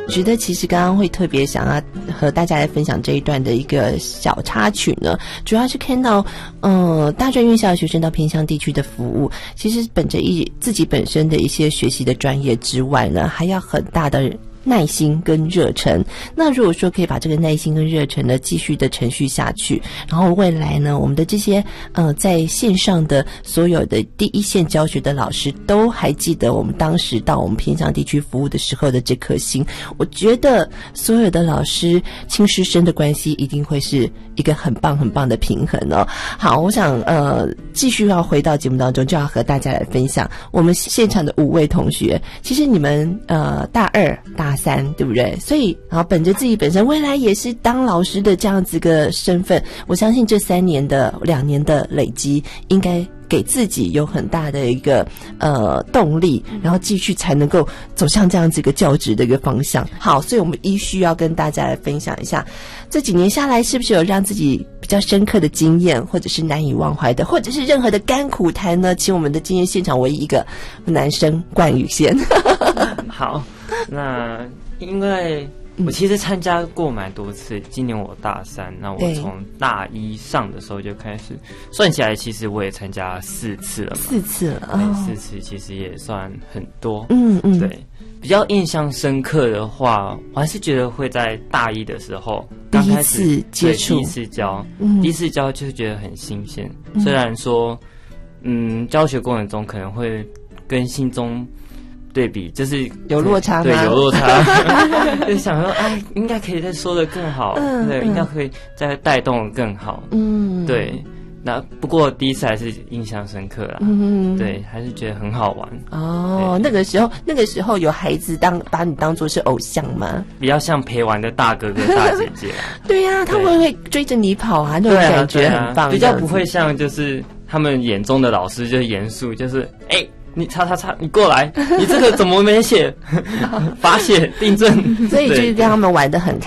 觉得其实刚刚会特别想要和大家来分享这一段的一个小插曲呢，主要是看到大专院校的学生到偏乡地区的服务，其实本着自己本身的一些学习的专业之外呢，还要很大的耐心跟热忱。那如果说可以把这个耐心跟热忱呢继续的承续下去，然后未来呢我们的这些在线上的所有的第一线教学的老师都还记得我们当时到我们偏乡地区服务的时候的这颗心，我觉得所有的老师亲师生的关系一定会是一个很棒很棒的平衡哦。好，我想继续要回到节目当中，就要和大家来分享我们现场的5位同学。其实你们大2大3对不对？所以然后本着自己本身未来也是当老师的这样子个身份，我相信这2年的累积应该给自己有很大的一个动力，然后继续才能够走向这样子一个教职的一个方向。好，所以我们依序要跟大家来分享一下这几年下来是不是有让自己比较深刻的经验，或者是难以忘怀的，或者是任何的甘苦谈呢？请我们的今天现场唯一一个男生冠宇先。 好，那因为我其实参加过蛮多次，今年我大3，那我从大1上的时候就开始算起来，其实我也参加4次了嘛。4次了，对，4次其实也算很多。对，比较印象深刻的话，我还是觉得会在大1的时候刚开始第一次接触，第一次教就是觉得很新鲜。虽然说，教学过程中可能会跟心中对比，就是有落差吗？对，有落差。就想说，应该可以再说得更好，对，应该可以再带动得更好。对。那不过第一次还是印象深刻啦，对，还是觉得很好玩。哦，那个时候有孩子把你当作是偶像吗？比较像陪玩的大哥哥大姐姐。对呀，他们会追着你跑啊，那种感觉很棒。比较不会像就是他们眼中的老师就是严肃，就是你叉，你过来，你这个怎么没写？罚写订正。所以就是让他们玩得很开